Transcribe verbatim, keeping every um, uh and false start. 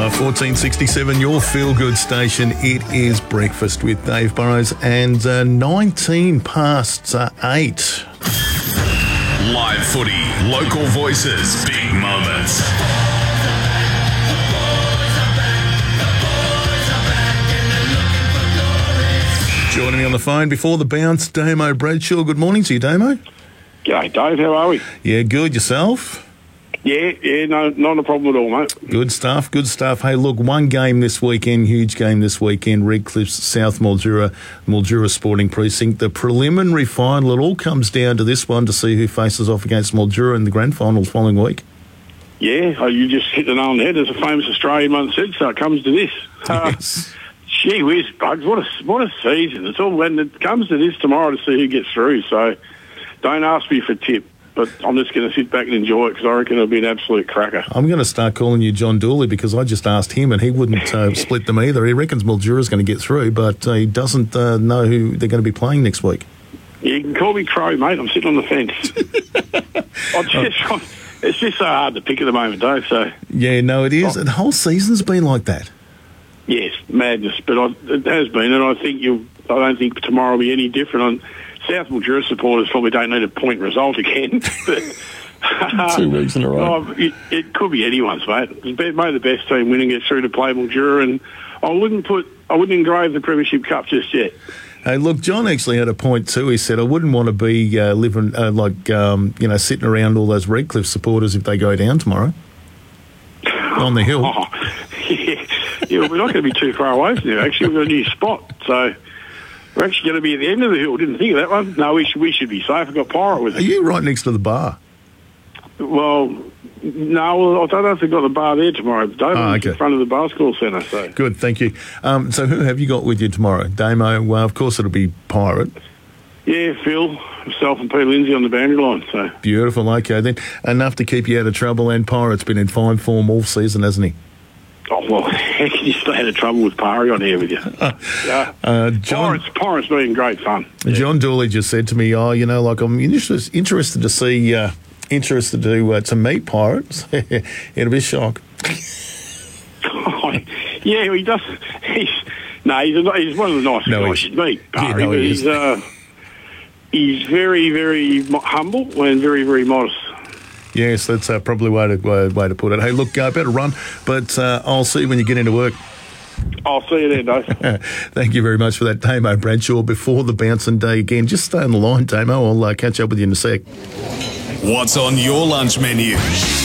Uh, fourteen sixty-seven, your feel-good station. It is Breakfast with Dave Burrows, and uh, nineteen past uh, eight. Live footy, local voices, big moments. Joining me on the phone before the bounce, Damo Bradshaw. Good morning to you, Damo. G'day, Dave. How are we? Yeah, good. Yourself? Yeah, yeah, no, not a problem at all, mate. Good stuff, good stuff. Hey, look, one game this weekend, huge game this weekend, Redcliffe's South Mildura, Mildura Sporting Precinct. The preliminary final, it all comes down to this one to see who faces off against Mildura in the grand final following week. Yeah, oh, you just hit the nail on the head, as a famous Australian once said, so it comes to this. Yes. Uh, gee whiz, bugs, what a, what a season. It's all when it comes to this tomorrow to see who gets through, so don't ask me for a tip. But I'm just going to sit back and enjoy it because I reckon it'll be an absolute cracker. I'm going to start calling you John Dooley because I just asked him and he wouldn't uh, split them either. He reckons Mildura's going to get through, but uh, he doesn't uh, know who they're going to be playing next week. Yeah, you can call me Crow, mate. I'm sitting on the fence. I just, it's just so hard to pick at the moment, Dave. So yeah, no, it is. Oh. The whole season's been like that. Yes, madness. But I, it has been, and I think you. I don't think tomorrow will be any different. On South Mildura supporters probably don't need a point result again. But two weeks in a row. Oh, it, it could be anyone's, mate. It may the best team win and get through to play Mildura, and I wouldn't put, I wouldn't engrave the Premiership Cup just yet. Hey, look, John actually had a point too. He said, I wouldn't want to be uh, living, uh, like, um, you know, sitting around all those Redcliffe supporters if they go down tomorrow on the hill. Oh, yeah. yeah, we're not going to be too far away from there, actually. We've got a new spot, so we're actually going to be at the end of the hill. Didn't think of that one. No, we should, we should be safe. We've got Pirate with us. Are you right next to the bar? Well, no, well, I don't know if they've got the bar there tomorrow. Dave, oh, okay. In front of the basketball centre. So. Good, thank you. Um, so who have you got with you tomorrow? Damo, well, of course it'll be Pirate. Yeah, Phil, myself and Peter Lindsay on the boundary line. So beautiful, okay then. Enough to keep you out of trouble, and Pirate's been in fine form all season, hasn't he? Oh, well, how can you stay out of trouble with Parry on here with you? Uh, yeah. uh, John, Pirates, Pirates been great fun. John yeah. Dooley just said to me, oh, you know, like I'm interested, interested to see, uh, interested to uh, to meet Pirates. It'll be a shock. oh, yeah, he does. He's, no, he's, a, he's one of the nicest no, guys you'd meet, Parry. Yeah, no, he he's, uh, he's very, very humble and very, very modest. Yes, that's uh, probably way to uh, way to put it. Hey, look, I uh, better run, but uh, I'll see you when you get into work. I'll see you then, Dave. Thank you very much for that, Damo Bradshaw. Before the bouncing day again, just stay on the line, Damo. I'll uh, catch up with you in a sec. What's on your lunch menu?